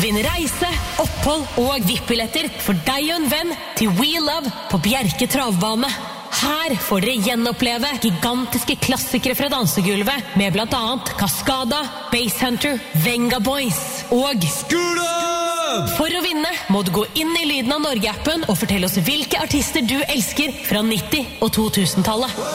Vinn reise, opphold og VIP-billetter for deg og en venn til We Love på Bjerke travbane. Her får dere gjenoppleve gigantiske klassikere fra dansegulvet med blant annet Cascada, Basshunter, Venga Boys og Scooter! For å vinne må du gå inn i Lyden av Norge-appen og fortelle oss hvilke artister du elsker fra 90- og 2000-tallet.